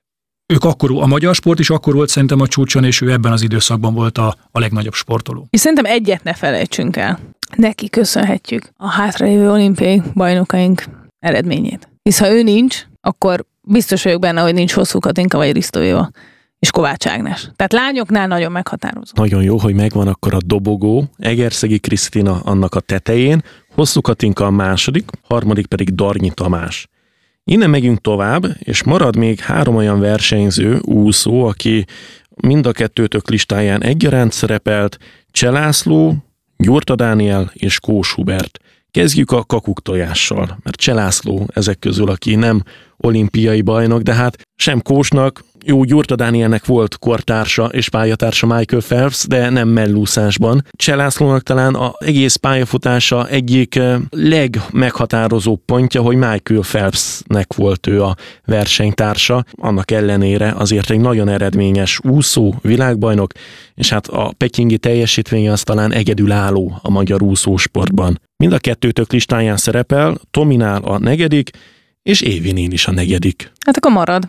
[SPEAKER 5] a magyar sport is akkor volt szerintem a csúcson, és ő ebben az időszakban volt a legnagyobb sportoló.
[SPEAKER 4] És szerintem egyet ne felejtsünk el. Neki köszönhetjük a hátralévő olimpiai bajnokaink eredményét. Hisz ha ő nincs, akkor biztos vagyok benne, hogy nincs Hosszú Katinka vagy Risztó Éva és Kovács Ágnes. Tehát lányoknál nagyon meghatározó.
[SPEAKER 3] Nagyon jó, hogy megvan akkor a dobogó, Egerszegi Krisztina annak a tetején, Hosszú Katinka a második, harmadik pedig Darnyi Tamás. Innen megyünk tovább, és marad még 3 olyan versenyző, úszó, aki mind a kettőtök listáján egyaránt szerepelt, Cseh László, Gyurta Dániel és Kós Hubert. Kezdjük a kakuktojással, mert Cseh László ezek közül, aki nem olimpiai bajnok, de hát sem Kósnak, jó, Gyurta Dánielnek volt kortársa és pályatársa Michael Phelps, de nem mellúszásban. Cseh Lászlónak talán az egész pályafutása egyik legmeghatározóbb pontja, hogy Michael Phelpsnek volt ő a versenytársa. Annak ellenére azért egy nagyon eredményes úszó, világbajnok, és hát a pekingi teljesítménye az talán egyedülálló a magyar úszósportban. Mind a kettőtök listáján szerepel, Tominál a 4. és Évinin is a 4.
[SPEAKER 4] Hát akkor marad.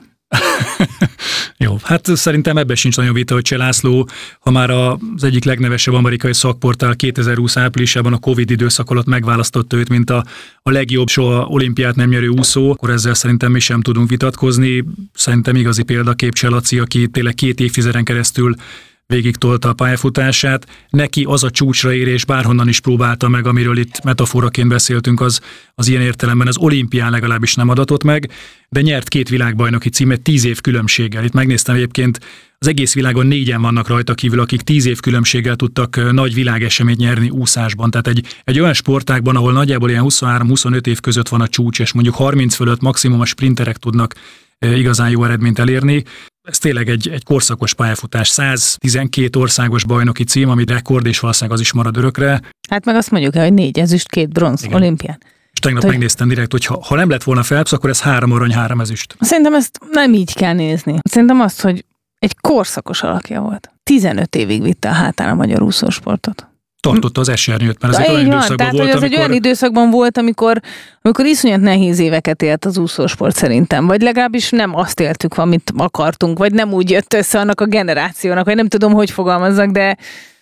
[SPEAKER 5] Jó, hát szerintem ebben sincs nagyon vita, hogy Cseh László, ha már az egyik legnevesebb amerikai szakportál 2020 áprilisában a Covid időszak alatt megválasztotta őt, mint a legjobb soha olimpiát nem nyerő úszó, akkor ezzel szerintem mi sem tudunk vitatkozni. Szerintem igazi példakép Cseh Laci, aki tényleg 2 évtizeden keresztül végig tolta a pályafutását. Neki az a csúcsra érés bárhonnan is próbálta meg, amiről itt metaforaként beszéltünk, az ilyen értelemben az olimpián legalábbis nem adatott meg, de nyert 2 világbajnoki címet 10 év különbséggel. Itt megnéztem egyébként, az egész világon 4-en vannak rajta kívül, akik 10 év különbséggel tudtak nagy világeseményt nyerni úszásban. Tehát egy olyan sportágban, ahol nagyjából ilyen 23-25 év között van a csúcs, és mondjuk 30 fölött maximum a sprinterek tudnak igazán jó eredményt elérni. Ez tényleg egy korszakos pályafutás. 112 országos bajnoki cím, ami rekord, és valószínűleg az is marad örökre.
[SPEAKER 4] Hát meg azt mondjuk el, hogy 4 ezüst, 2 bronz olimpián.
[SPEAKER 5] És tegnap megnéztem direkt, hogy ha nem lett volna Phelps, akkor ez 3 arany, 3 ezüst.
[SPEAKER 4] Szerintem ezt nem így kell nézni. Szerintem azt, hogy egy korszakos alakja volt. 15 évig vitte a hátán a magyar úszósportot.
[SPEAKER 5] Tartotta az esernyőt, mert ez egy olyan időszakban volt,
[SPEAKER 4] amikor... egy olyan időszakban volt, amikor iszonyat nehéz éveket élt az úszósport szerintem, vagy legalábbis nem azt éltük, amit akartunk, vagy nem úgy jött össze annak a generációnak, vagy nem tudom, hogy fogalmazzak, de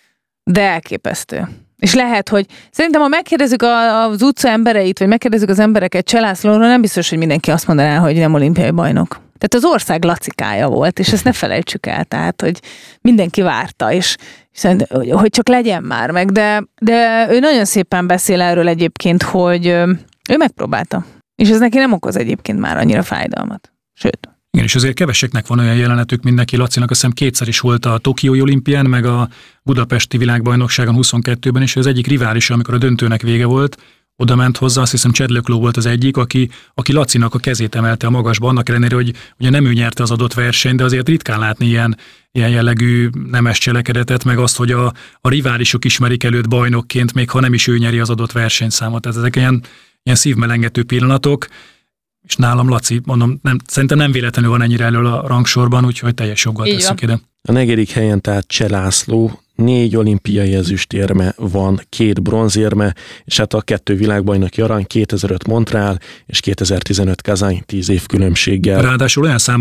[SPEAKER 4] elképesztő. És lehet, hogy szerintem, ha megkérdezzük az utca embereit, vagy megkérdezzük az embereket Cseh Lászlóról, nem biztos, hogy mindenki azt mondaná, hogy nem olimpiai bajnok. Tehát az ország lacikája volt, és ezt ne felejtsük el, tehát, hogy mindenki várta, és hogy csak legyen már meg, de ő nagyon szépen beszél erről egyébként, hogy ő megpróbálta, és ez neki nem okoz egyébként már annyira fájdalmat. Sőt.
[SPEAKER 5] Igen, és azért keveseknek van olyan jelenetük, mint neki. Lacinak azt hiszem 2-szer is volt a Tokiói olimpián, meg a budapesti világbajnokságon 22-ben, és az egyik rivális, amikor a döntőnek vége volt, oda ment hozzá, azt hiszem Csedlökló volt az egyik, aki Lacinak a kezét emelte a magasba, annak ellenére, hogy ugye nem ő nyerte az adott versenyt, de azért ritkán látni ilyen jellegű nemes cselekedetet, meg azt, hogy a riválisok ismerik előtt bajnokként, még ha nem is ő nyeri az adott versenyszámot. Tehát ezek ilyen szívmelengető pillanatok, és nálam Laci, mondom, szerintem nem véletlenül van ennyire elől a rangsorban, úgyhogy teljes joggal tesszük ide.
[SPEAKER 3] A 4. helyen tehát Cseh László 4 olimpiai ezüstérme van, 2 bronzérme, és hát a 2 világbajnoki arany, 2005 Montreal és 2015 Kazany 10 év különbséggel.
[SPEAKER 5] Ráadásul olyan